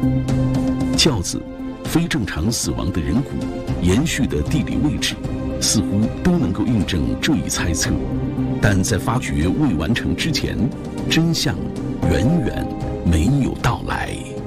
轿子、非正常死亡的人骨、延续的地理位置，似乎都能够印证这一猜测，但在发掘未完成之前，真相远远没有到来。